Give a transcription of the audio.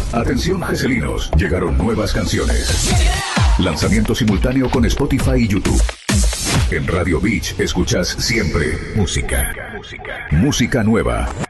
Atención geselinos, llegaron nuevas canciones. Lanzamiento simultáneo con Spotify y YouTube. En Radio Beach escuchas siempre música. Música nueva.